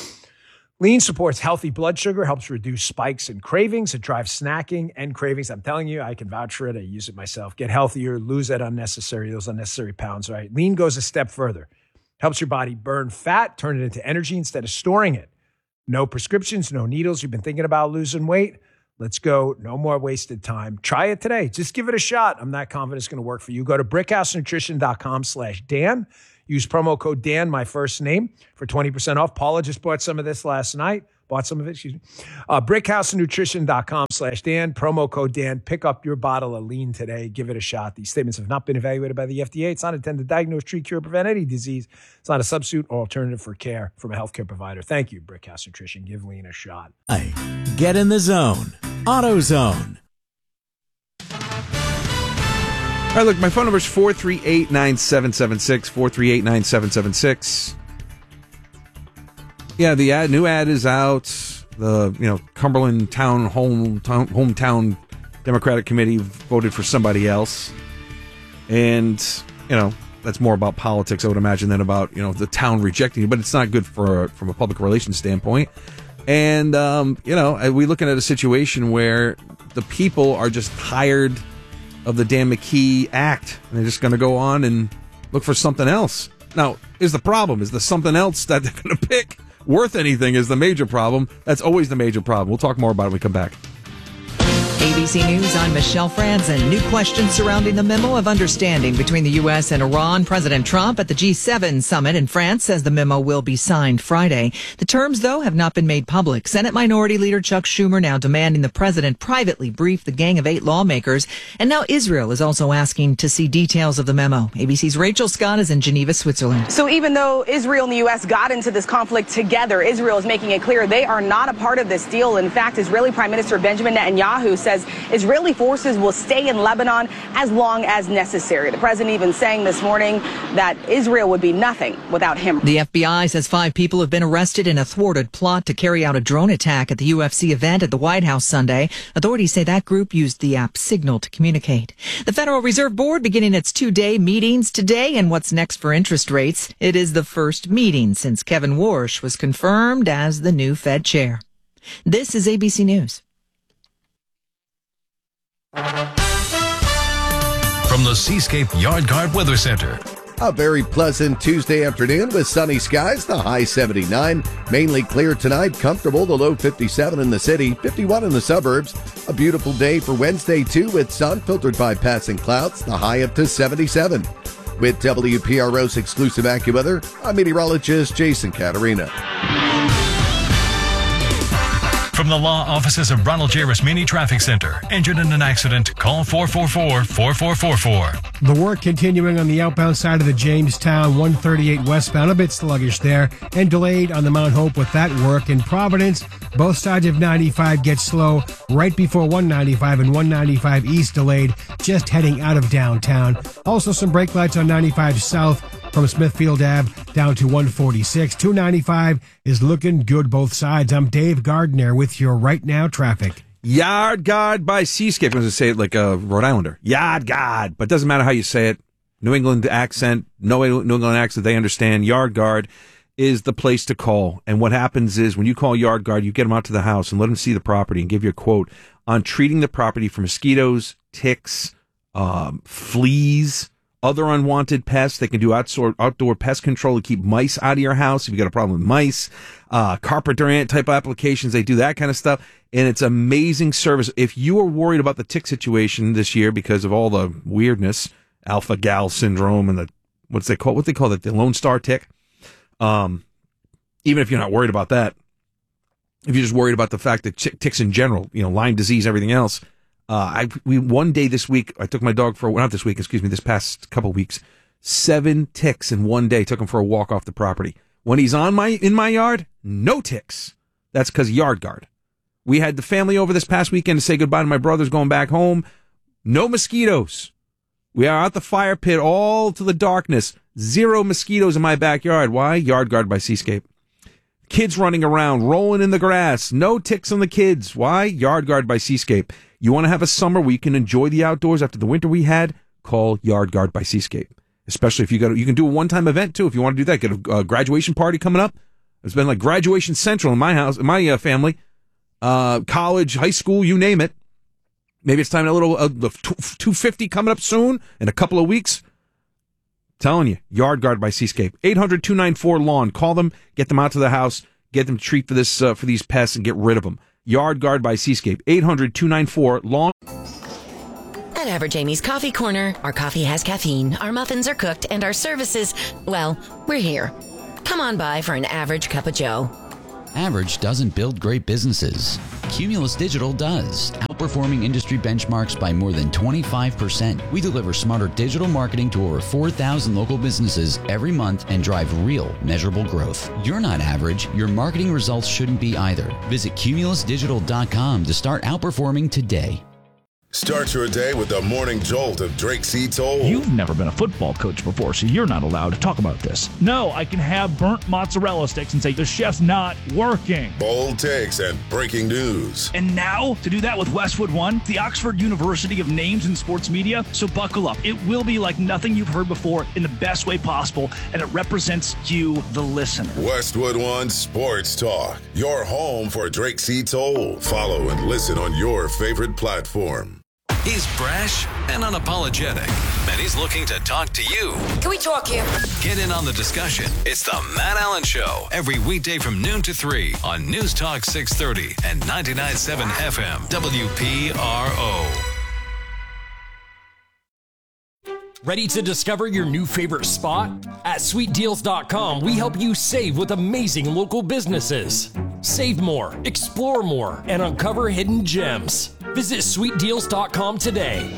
Lean supports healthy blood sugar, helps reduce spikes and cravings. It drives snacking and cravings. I'm telling you, I can vouch for it. I use it myself. Get healthier, lose that unnecessary, those unnecessary pounds, right? Lean goes a step further. Helps your body burn fat, turn it into energy instead of storing it. No prescriptions, no needles. You've been thinking about losing weight? Let's go. No more wasted time. Try it today. Just give it a shot. I'm not confident it's going to work for you. Go to brickhousenutrition.com slash Dan. Use promo code Dan, my first name, for twenty percent off. Paula just bought some of this last night. Bought some of it, excuse me. Uh, brickhousenutrition.com slash Dan. Promo code Dan. Pick up your bottle of lean today. Give it a shot. These statements have not been evaluated by the F D A. It's not intended to diagnose, treat, cure, prevent any disease. It's not a substitute or alternative for care from a healthcare provider. Thank you, Brickhouse Nutrition. Give lean a shot. Get in the zone. AutoZone. All right, look, my phone number is four three eight, nine seven seven six, four three eight, nine seven seven six. Yeah, the ad, new ad is out. The, you know, Cumberland Town home, town, hometown Democratic Committee voted for somebody else. And, you know, that's more about politics, I would imagine, than about, you know, the town rejecting you. But it's not good for from a public relations standpoint. And, um, you know, we're looking at a situation where the people are just tired of the Dan McKee act. And they're just going to go on and look for something else. Now, is the problem, is the something else that they're going to pick worth anything is the major problem. That's always the major problem. We'll talk more about it when we come back. A B C News, I'm Michelle Franzen. New questions surrounding the memo of understanding between the U S and Iran. President Trump at the G seven summit in France says the memo will be signed Friday. The terms, though, have not been made public. Senate Minority Leader Chuck Schumer now demanding the president privately brief the gang of eight lawmakers. And now Israel is also asking to see details of the memo. A B C's Rachel Scott is in Geneva, Switzerland. So even though Israel and the U S got into this conflict together, Israel is making it clear they are not a part of this deal. In fact, Israeli Prime Minister Benjamin Netanyahu says Israeli forces will stay in Lebanon as long as necessary. The president even saying this morning that Israel would be nothing without him. The F B I says five people have been arrested in a thwarted plot to carry out a drone attack at the U F C event at the White House Sunday. Authorities say that group used the app Signal to communicate. The Federal Reserve Board beginning its two-day meetings today, and what's next for interest rates? It is the first meeting since Kevin Warsh was confirmed as the new Fed chair. This is A B C News. From the Seascape Yard Guard Weather Center. A very pleasant Tuesday afternoon with sunny skies, the high seventy-nine. Mainly clear tonight, comfortable, the low fifty-seven in the city, fifty-one in the suburbs. A beautiful day for Wednesday, too, with sun filtered by passing clouds, the high up to seventy-seven. With W P R O's exclusive AccuWeather, I'm meteorologist Jason Caterina. From the law offices of Ronald J. Rasmini Traffic Center. Injured in an accident? Call four four four, four four four four. The work continuing on the outbound side of the Jamestown one thirty-eight westbound, a bit sluggish there, and delayed on the Mount Hope with that work. In Providence, both sides of ninety-five get slow right before one ninety-five and one ninety-five east delayed, just heading out of downtown. Also some brake lights on ninety-five south from Smithfield Avenue down to one forty-six. two ninety-five is looking good both sides. I'm Dave Gardner with your Right Now traffic. Yard Guard by Seascape. I'm going to say it like a Rhode Islander. Yard Guard. But it doesn't matter how you say it. New England accent, no New England accent, they understand. Yard Guard is the place to call. And what happens is when you call Yard Guard, you get them out to the house and let them see the property and give you a quote on treating the property for mosquitoes, ticks, um, fleas, other unwanted pests. They can do outdoor, outdoor pest control to keep mice out of your house if you got a problem with mice. Uh, carpenter ant type applications, they do that kind of stuff. And it's amazing service. If you are worried about the tick situation this year because of all the weirdness, alpha gal syndrome and the, what's they call, what they call it, the Lone Star tick. Um, even if you're not worried about that, if you're just worried about the fact that ticks in general, you know, Lyme disease, everything else. Uh, I, we, one day this week, I took my dog for, not this week, excuse me, this past couple of weeks, seven ticks in one day, took him for a walk off the property. When he's on my, in my yard, no ticks. That's because Yard Guard. We had the family over this past weekend to say goodbye to my brothers going back home. No mosquitoes. We are out the fire pit all to the darkness. Zero mosquitoes in my backyard. Why? Yard Guard by Seascape. Kids running around, rolling in the grass. No ticks on the kids. Why? Yard Guard by Seascape. You want to have a summer where you can enjoy the outdoors after the winter we had? Call Yard Guard by Seascape. Especially if you got, you can do a one-time event too if you want to do that. Get a, a graduation party coming up. It's been like graduation central in my house, in my uh, family, uh, college, high school, you name it. Maybe it's time a little uh, two fifty coming up soon in a couple of weeks. Telling you, Yard Guard by Seascape. eight hundred, two nine four, lawn. Call them, get them out to the house, get them to treat for this uh, for these pests and get rid of them. Yard Guard by Seascape. eight hundred two nine four long. At Average Amy's Coffee Corner, our coffee has caffeine, our muffins are cooked, and our services, well, we're here. Come on by for an average cup of joe. Average doesn't build great businesses. Cumulus Digital does, outperforming industry benchmarks by more than twenty-five percent. We deliver smarter digital marketing to over four thousand local businesses every month and drive real, measurable growth. You're not average. Your marketing results shouldn't be either. Visit cumulus digital dot com to start outperforming today. Start your day with the morning jolt of Drake C. Toll. You've never been a football coach before, so you're not allowed to talk about this. No, I can have burnt mozzarella sticks and say the chef's not working. Bold takes and breaking news. And now, to do that with Westwood One, the Oxford University of Names in Sports Media. So buckle up. It will be like nothing you've heard before in the best way possible, and it represents you, the listener. Westwood One Sports Talk, your home for Drake C. Toll. Follow and listen on your favorite platform. He's brash and unapologetic, and he's looking to talk to you. Can we talk here? Get in on the discussion. It's the Matt Allen Show, every weekday from noon to three on News Talk six thirty and ninety-nine point seven F M W P R O. Ready to discover your new favorite spot? At sweet deals dot com, we help you save with amazing local businesses. Save more, explore more, and uncover hidden gems. Visit sweet deals dot com today.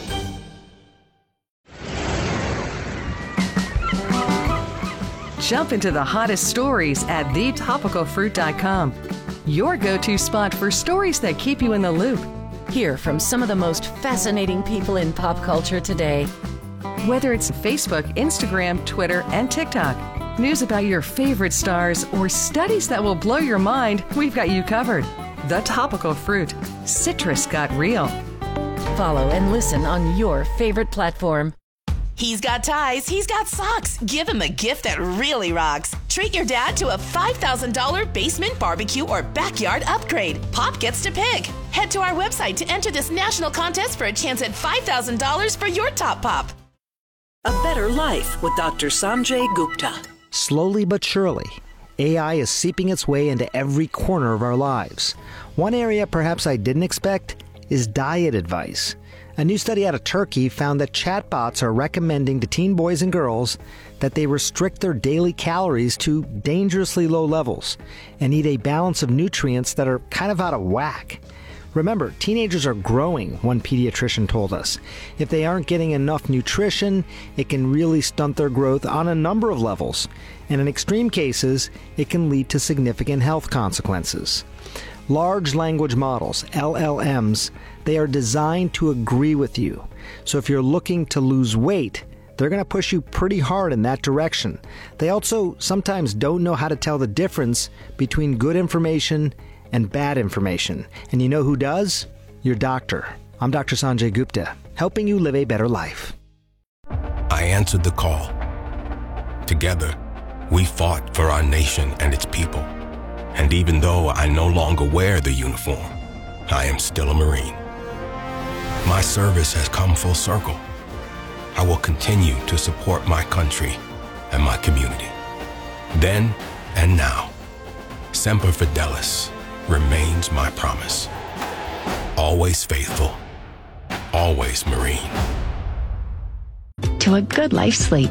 Jump into the hottest stories at the topical fruit dot com. Your go-to spot for stories that keep you in the loop. Hear from some of the most fascinating people in pop culture today. Whether it's Facebook, Instagram, Twitter, and TikTok, news about your favorite stars, or studies that will blow your mind, we've got you covered. The Topical Fruit. Citrus got real. Follow and listen on your favorite platform. He's got ties, he's got socks. Give him a gift that really rocks. Treat your dad to a five thousand dollars basement barbecue or backyard upgrade. Pop gets to pick. Head to our website to enter this national contest for a chance at five thousand dollars for your top pop. A Better Life with Doctor Sanjay Gupta. Slowly but surely, A I is seeping its way into every corner of our lives. One area perhaps I didn't expect is diet advice. A new study out of Turkey found that chatbots are recommending to teen boys and girls that they restrict their daily calories to dangerously low levels and eat a balance of nutrients that are kind of out of whack. Remember, teenagers are growing, one pediatrician told us. If they aren't getting enough nutrition, it can really stunt their growth on a number of levels. And in extreme cases, it can lead to significant health consequences. Large language models, L L Ms, they are designed to agree with you. So if you're looking to lose weight, they're going to push you pretty hard in that direction. They also sometimes don't know how to tell the difference between good information and bad information. And you know who does? Your doctor. I'm Doctor Sanjay Gupta, helping you live a better life. I answered the call. Together, we fought for our nation and its people. And even though I no longer wear the uniform, I am still a Marine. My service has come full circle. I will continue to support my country and my community. Then and now, Semper Fidelis remains my promise. Always faithful, always Marine. To a good life's sleep.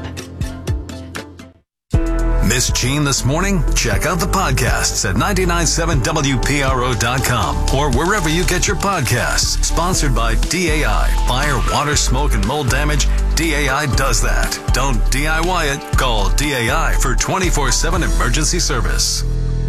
Miss Jean this morning? Check out the podcasts at nine nine seven W P R O dot com or wherever you get your podcasts. Sponsored by D A I. Fire, water, smoke, and mold damage. D A I does that. Don't D I Y it. Call D A I for twenty-four seven emergency service.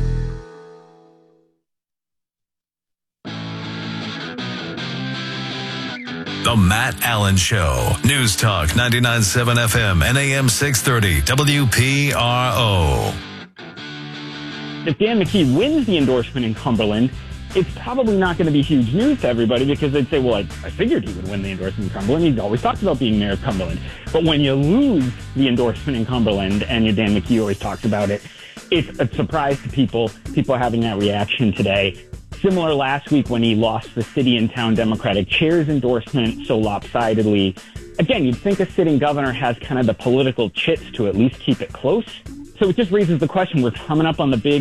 The Matt Allen Show. News Talk ninety-nine point seven F M and A M six thirty W P R O. If Dan McKee wins the endorsement in Cumberland, it's probably not going to be huge news to everybody because they'd say, well, I, I figured he would win the endorsement in Cumberland. He's always talked about being mayor of Cumberland. But when you lose the endorsement in Cumberland, and your Dan McKee always talks about it, it's a surprise to people. People are having that reaction today. Similar last week when he lost the city and town Democratic chair's endorsement so lopsidedly. Again, you'd think a sitting governor has kind of the political chits to at least keep it close. So it just raises the question, we're coming up on the big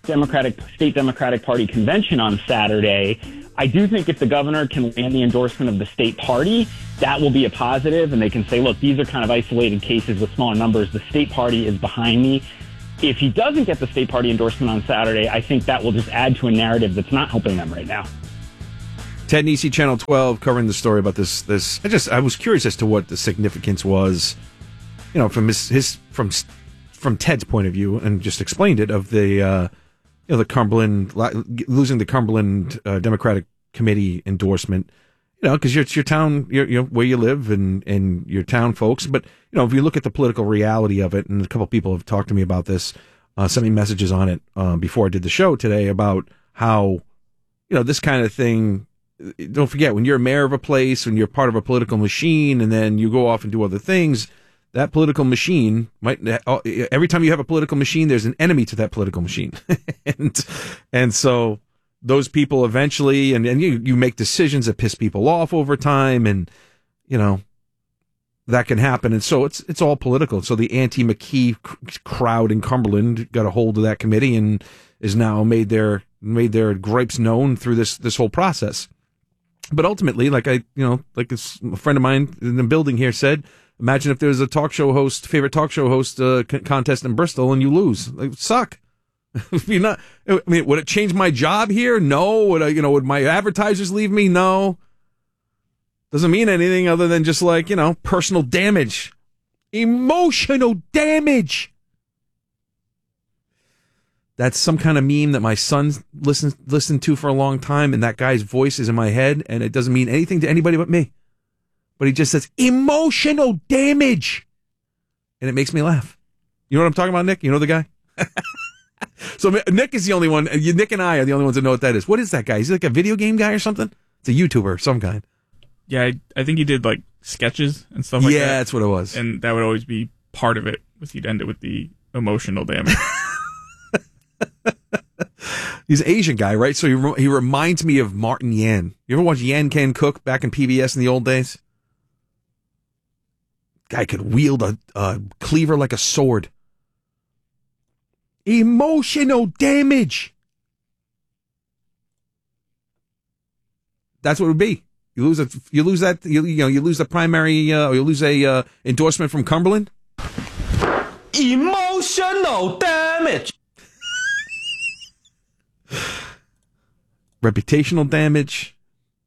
Democratic state Democratic Party convention on Saturday. I do think if the governor can land the endorsement of the state party, that will be a positive, and they can say, look, these are kind of isolated cases with smaller numbers. The state party is behind me. If he doesn't get the state party endorsement on Saturday, I think that will just add to a narrative that's not helping them right now. Ted Nesi, Channel twelve, covering the story about this. This I just I was curious as to what the significance was, you know, from his, his from from Ted's point of view, and just explained it of the uh, you know the Cumberland losing the Cumberland uh, Democratic Committee endorsement. You know, because it's your town, your, you know, where you live, and and your town folks. But you know, if you look at the political reality of it, and a couple of people have talked to me about this, uh, sent me messages on it uh, before I did the show today about how, you know, this kind of thing. Don't forget, when you're a mayor of a place, when you're part of a political machine, and then you go off and do other things, that political machine might, every time you have a political machine, there's an enemy to that political machine. and, and so those people eventually, and, and you, you make decisions that piss people off over time, and, you know, that can happen. And so it's, it's all political. So the anti-McKee crowd in Cumberland got a hold of that committee and is now made their, made their gripes known through this, this whole process. But ultimately, like I, you know, like a friend of mine in the building here said, imagine if there was a talk show host, favorite talk show host uh, c- contest in Bristol, and you lose. Like, suck. You're not. I mean, would it change my job here? No. Would I, you know? Would my advertisers leave me? No. Doesn't mean anything other than just like, you know, personal damage, emotional damage. That's some kind of meme that my son listened listened to for a long time, and that guy's voice is in my head, and it doesn't mean anything to anybody but me. But he just says, emotional damage. And it makes me laugh. You know what I'm talking about, Nick? You know the guy? So Nick is the only one, Nick and I are the only ones that know what that is. What is that guy? Is he like a video game guy or something? It's a YouTuber of some kind. Yeah, I, I think he did like sketches and stuff like yeah, that. Yeah, that's what it was. And that would always be part of it, was he'd end it with the emotional damage. He's an Asian guy, right? So he re- he reminds me of Martin Yan. You ever watch Yan Can Cook back in P B S in the old days? Guy could wield a, a cleaver like a sword. Emotional damage. That's what it would be. You lose a, you lose that, you, you know, you lose the primary, uh, or you lose a uh, endorsement from Cumberland. Emotional damage. Reputational damage.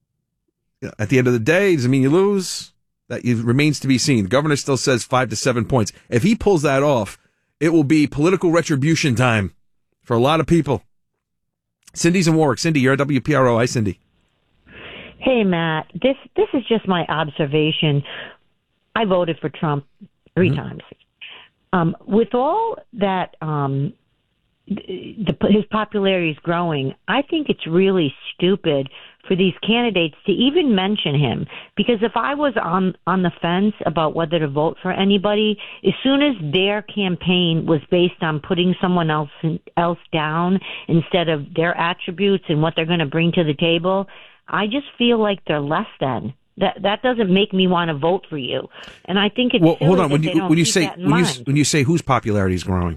At the end of the day, does it mean you lose? That remains to be seen. The governor still says five to seven points. If he pulls that off, it will be political retribution time for a lot of people. Cindy's in Warwick. Cindy, you're at W P R O. Hi, Cindy. Hey, Matt. This this is just my observation. I voted for Trump three mm-hmm. times. Um, with all that, um, the, his popularity is growing. I think it's really stupid for these candidates to even mention him, because if I was on on the fence about whether to vote for anybody, as soon as their campaign was based on putting someone else else down instead of their attributes and what they're going to bring to the table, I just feel like they're less than. That that doesn't make me want to vote for you. And I think it's well, silly hold on. that When they you don't when you keep say that in when you mind. when you say whose popularity is growing?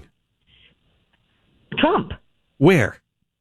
Trump. Where?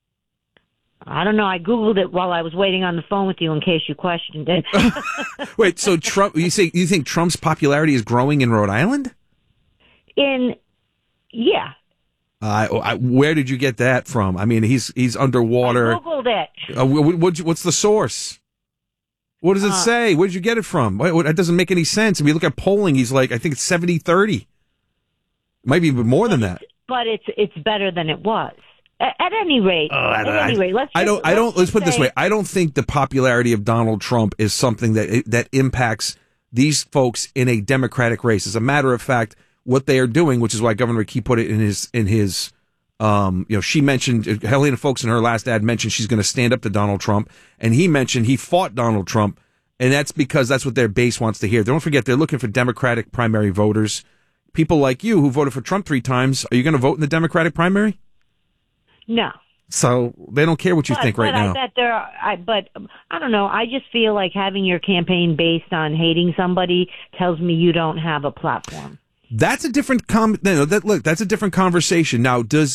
I don't know. I Googled it while I was waiting on the phone with you in case you questioned it. Wait, so Trump? You say you think Trump's popularity is growing in Rhode Island? In yeah. Uh, I, where did you get that from? I mean, he's he's underwater. I Googled it. Uh, what, what, what's the source? What does it Uh, say? Where did you get it from? What, what, that doesn't make any sense. If you look at polling, he's like, I think it's seventy thirty. Might be even more than that. But it's it's better than it was. At, at any rate, Uh, at I, any rate, let's. I just- don't. I don't. Let's put it this say- way. I don't think the popularity of Donald Trump is something that that impacts these folks in a Democratic race. As a matter of fact, what they are doing, which is why Governor McKee put it in his in his. Um, you know, she mentioned Helena Folks in her last ad mentioned she's going to stand up to Donald Trump, and he mentioned he fought Donald Trump, and that's because that's what their base wants to hear. Don't forget, they're looking for Democratic primary voters. People like you who voted for Trump three times, are you going to vote in the Democratic primary? No. So they don't care what you But- think right but now. I bet there are, I, but um, I don't know. I just feel like having your campaign based on hating somebody tells me you don't have a platform. That's a different com. No, no, that look. That's a different conversation. Now, does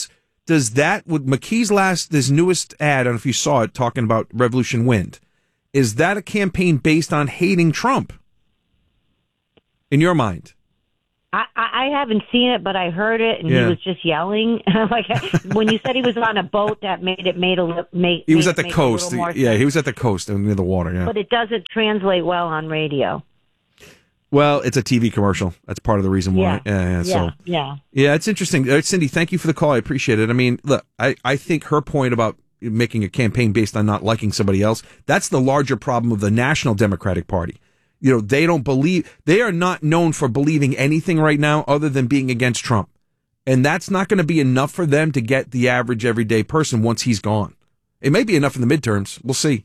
does that, with McKee's last, this newest ad, I don't know if you saw it, talking about Revolution Wind, is that a campaign based on hating Trump? In your mind? I, I haven't seen it, but I heard it, and Yeah. he was just yelling. Like when you said he was on a boat, that made it made a li- made. He was made at the it make a coast. little more Yeah, sense. he was at the coast near the water. Yeah. But it doesn't translate well on radio. Well, it's a T V commercial. That's part of the reason why. Yeah. Yeah, yeah, so. Yeah, yeah. Yeah, it's interesting. Uh, Cindy, thank you for the call. I appreciate it. I mean, look, I, I think her point about making a campaign based on not liking somebody else, that's the larger problem of the National Democratic Party. You know, they don't believe, they are not known for believing anything right now other than being against Trump. And that's not going to be enough for them to get the average everyday person once he's gone. It may be enough in the midterms. We'll see.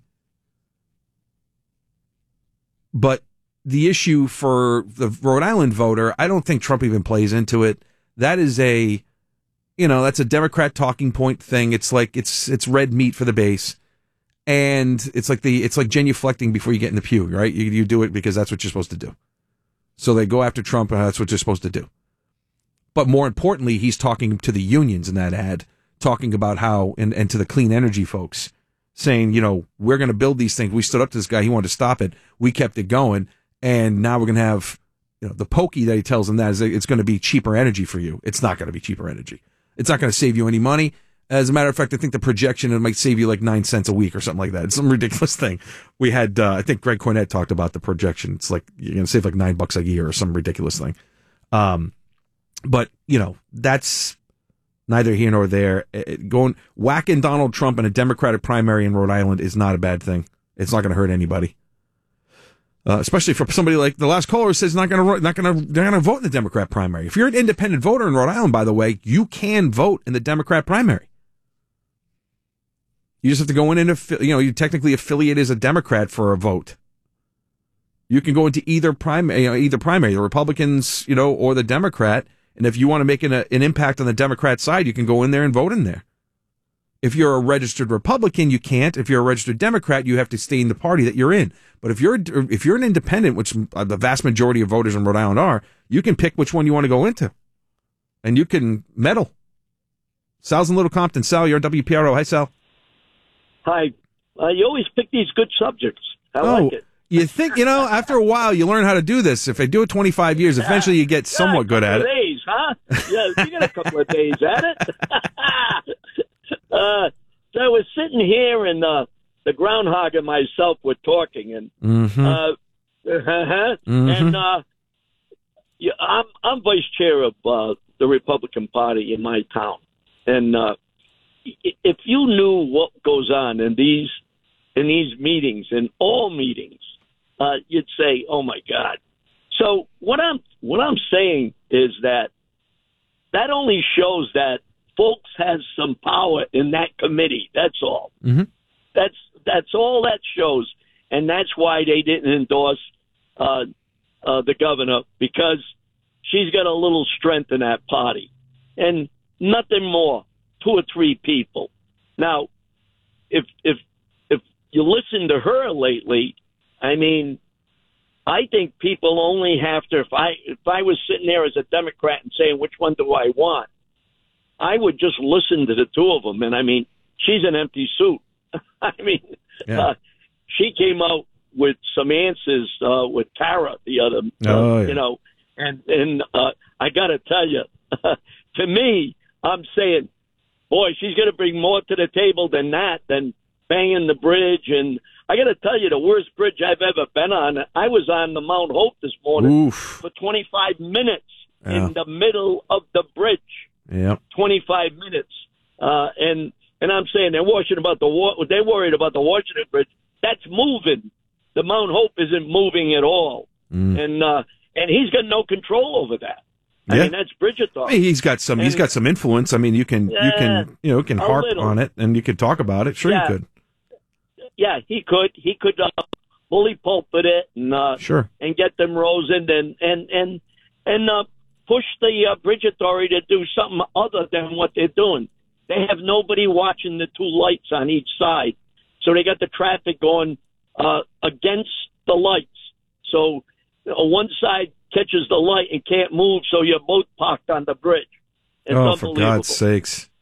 But the issue for the Rhode Island voter, I don't think Trump even plays into it. That is a, you know, that's a Democrat talking point thing. It's like, it's, it's red meat for the base. And it's like the, it's like genuflecting before you get in the pew, right? You, you do it because that's what you're supposed to do. So they go after Trump and that's what you're supposed to do. But more importantly, he's talking to the unions in that ad, talking about how, and, and to the clean energy folks, saying, you know, we're going to build these things. We stood up to this guy. He wanted to stop it. We kept it going. And now we're going to have, you know, the pokey that he tells them that is it's going to be cheaper energy for you. It's not going to be cheaper energy. It's not going to save you any money. As a matter of fact, I think the projection, it might save you like nine cents a week or something like that. It's some ridiculous thing. We had, uh, I think Greg Cornett talked about the projection. It's like, you're going to save like nine bucks a year or some ridiculous thing. Um, but, you know, that's neither here nor there. It, going, whacking Donald Trump in a Democratic primary in Rhode Island is not a bad thing. It's not going to hurt anybody. Uh, especially for somebody like the last caller who says not going to not going to they're going to vote in the Democrat primary. If you're an independent voter in Rhode Island, by the way, you can vote in the Democrat primary. You just have to go in and affi- you know you technically affiliate as a Democrat for a vote. You can go into either primary, you know, either primary, the Republicans, you know, or the Democrat. And if you want to make an, an impact on the Democrat side, you can go in there and vote in there. If you're a registered Republican, you can't. If you're a registered Democrat, you have to stay in the party that you're in. But if you're if you're an independent, which the vast majority of voters in Rhode Island are, you can pick which one you want to go into, and you can meddle. Sal's in Little Compton. Sal, you're on W P R O. Hi, Sal. Hi. Uh, you always pick these good subjects. I oh, like it. You think, you know, after a while, you learn how to do this. If they do it twenty-five years, eventually you get somewhat yeah, good at it. Days, huh? Yeah, you got a couple of days at it. uh, so I was sitting here, and uh, the groundhog and myself were talking, and Mm-hmm. uh, uh-huh, Mhm. and uh, yeah, I'm I'm vice chair of uh, the Republican Party in my town, and uh, i- if you knew what goes on in these in these meetings, in all meetings, uh, you'd say, "Oh my God." So what I'm what I'm saying is that that only shows that folks has some power in that committee. That's all. Mm-hmm. That's that's all that shows, and that's why they didn't endorse uh, uh, the governor, because she's got a little strength in that party, and nothing more. Two or three people. Now, if if if you listen to her lately, I mean, I think people only have to. If I if I was sitting there as a Democrat and saying which one do I want, I would just listen to the two of them. And I mean, she's an empty suit. I mean, Yeah. uh, she came out with some answers uh, with Tara the other, uh, Oh, yeah. you know, and and uh, I got to tell you, to me, I'm saying, boy, she's going to bring more to the table than that, than banging the bridge. And I got to tell you, the worst bridge I've ever been on. I was on the Mount Hope this morning Oof. for twenty-five minutes Yeah. in the middle of the bridge. Yep. twenty-five minutes. Uh, and and I'm saying they're worried about the wa- they're worried about the Washington Bridge. That's moving. The Mount Hope isn't moving at all, Mm. and uh, and he's got no control over that. I Yeah. mean, that's Bridget I talk. mean, he's got some. he's And- got some influence. I mean, you can, you Yeah, can, you know, you can a harp little. on it, and you could talk about it. Sure, Yeah. you could. Yeah, he could. He could uh, bully pulpit it and uh, Sure. and get them rosin and and and and uh, push the uh, bridge authority to do something other than what they're doing. They have nobody watching the two lights on each side, so they got the traffic going uh, against the lights. So you know, one side catches the light and can't move, so you're both parked on the bridge. It's Oh, for unbelievable. God's sakes!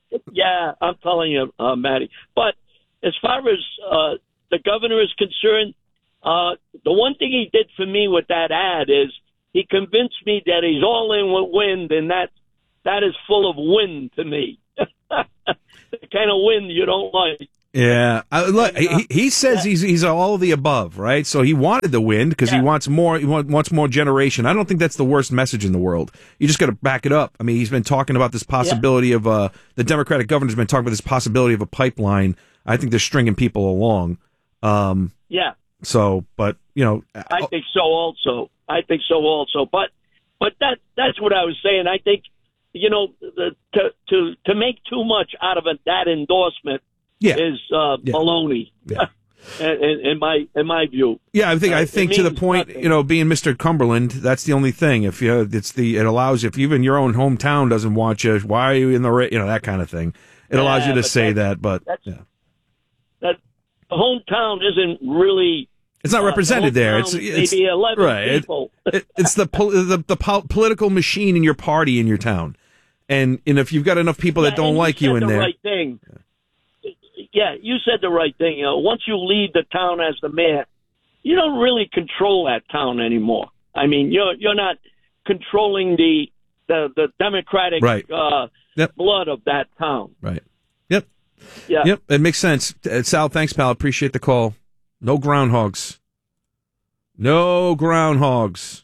Yeah, I'm telling you, uh, Matty. But as far as uh, the governor is concerned, uh, the one thing he did for me with that ad is he convinced me that he's all in with wind, and that that is full of wind to me. The kind of wind you don't like. Yeah, uh, look, he, he says he's he's all of the above, right? So he wanted the wind because Yeah. he wants more. He want, wants more generation. I don't think that's the worst message in the world. You just got to back it up. I mean, he's been talking about this possibility of uh, the Democratic governor's been talking about this possibility of a pipeline. I think they're stringing people along. Um, Yeah, so, but you know, I think so also. I think so also. But but that that's what I was saying. I think, you know, the, to to to make too much out of it, that endorsement Yeah. is uh, Yeah. baloney. Yeah. in, in, in my in my view. Yeah, I think Uh, I it think to the means point, nothing. you know, being Mister Cumberland, that's the only thing. If you, it's the, it allows you, if even your own hometown doesn't want you, why are you in the, ra- you know, that kind of thing. It Yeah, allows you to but say that's- that, but that's- yeah. That the hometown isn't really. It's not uh, represented the there. It's, hometown, it's maybe eleven right. It- people. it- it's the pol- the, the pol- political machine in your party in your town, and and if you've got enough people that Yeah, don't and like you said in the there, Right thing. Yeah, you said the right thing. You know, once you lead the town as the mayor, you don't really control that town anymore. I mean, you're you're not controlling the the, the democratic Right. uh, Yep. blood of that town. right? Yep, Yeah. yep. It makes sense. Uh, Sal, thanks, pal. Appreciate the call. No groundhogs. No groundhogs.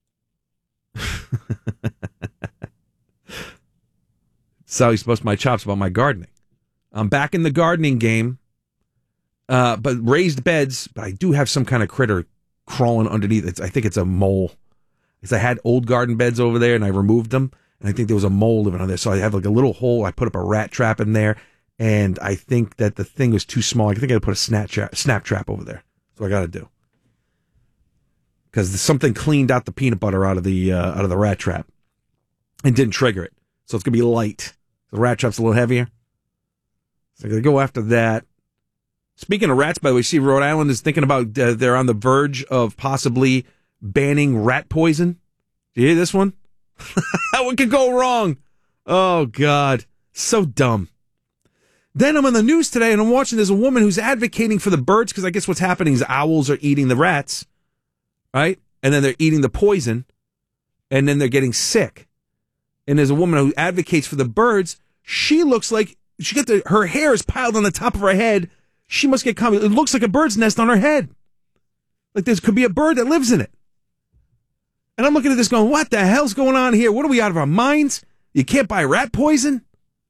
Sal, you supposed to my chops about my gardening. I'm back in the gardening game, uh, but raised beds. But I do have some kind of critter crawling underneath. It's, I think it's a mole. Because I had old garden beds over there, and I removed them, and I think there was a mole living on there. So I have like a little hole. I put up a rat trap in there, and I think that the thing was too small. I think I had to put a snap trap, snap trap over there. That's what I got to do. Because something cleaned out the peanut butter out of the uh, out of the rat trap, and didn't trigger it. So it's gonna be light. The rat trap's a little heavier. So I'm going to go after that. Speaking of rats, by the way, see, Rhode Island is thinking about, uh, they're on the verge of possibly banning rat poison. Do you hear this one? What could go wrong? Oh, God. So dumb. Then I'm on the news today, and I'm watching, there's a woman who's advocating for the birds, because I guess what's happening is owls are eating the rats, right? And then they're eating the poison, and then they're getting sick. And there's a woman who advocates for the birds. She looks like she got the her hair is piled on the top of her head. She must get coming. It looks like a bird's nest on her head. Like there could be a bird that lives in it. And I'm looking at this going, what the hell's going on here? What are we out of our minds? You can't buy rat poison?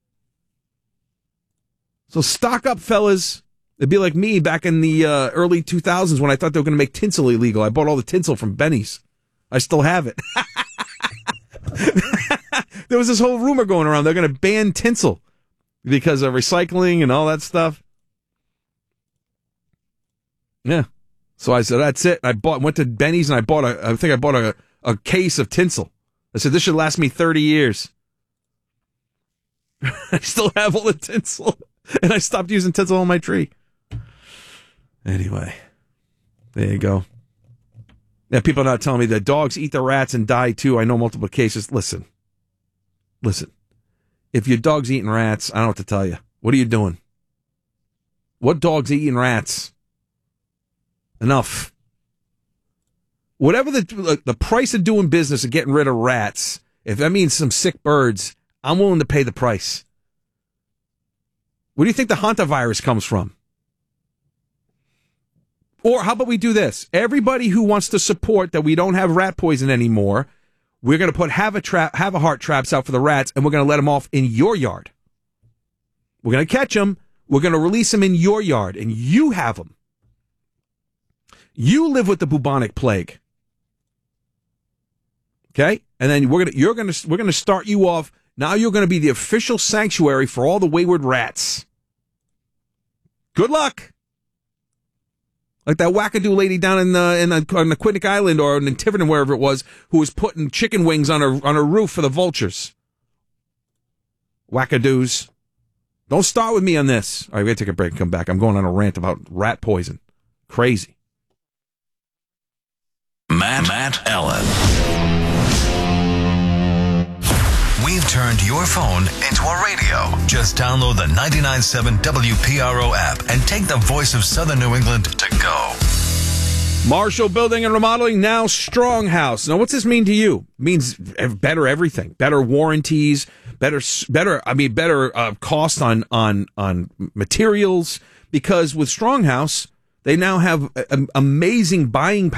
So stock up, fellas. It'd be like me back in the uh, early two thousands when I thought they were going to make tinsel illegal. I bought all the tinsel from Benny's. I still have it. There was this whole rumor going around. They're going to ban tinsel because of recycling and all that stuff. Yeah. So I said, that's it. I bought, went to Benny's and I bought a, I think I bought a, a case of tinsel. I said, this should last me thirty years. I still have all the tinsel. And I stopped using tinsel on my tree. Anyway, there you go. Yeah, people are not telling me that dogs eat the rats and die too. I know multiple cases. Listen, listen. If your dog's eating rats, I don't know what to tell you. What are you doing? What dog's eating rats? Enough. Whatever the the price of doing business and getting rid of rats, if that means some sick birds, I'm willing to pay the price. Where do you think the hantavirus comes from? Or how about we do this? Everybody who wants to support that we don't have rat poison anymore, we're going to put have a trap, have a heart traps out for the rats, and we're going to let them off in your yard. We're going to catch them. We're going to release them in your yard, and you have them. You live with the bubonic plague. Okay? And then we're going to, you're going to, we're going to start you off. Now you're going to be the official sanctuary for all the wayward rats. Good luck. Like that wackadoo lady down in the in the, on the Quinnic Island or in Tiverton, wherever it was, who was putting chicken wings on her on her roof for the vultures. Wackadoos. Don't start with me on this. All right, we gotta take a break and come back. I'm going on a rant about rat poison. Crazy. Matt, Matt Ellen. We've turned your phone into a radio. Just download the ninety-nine point seven W P R O app and take the voice of Southern New England to go. Marshall Building and Remodeling, now Strong House. Now, what's this mean to you? It means better everything, better warranties, better, better. I mean, better uh, cost on on on materials. Because with Strong House, they now have a, a, amazing buying power.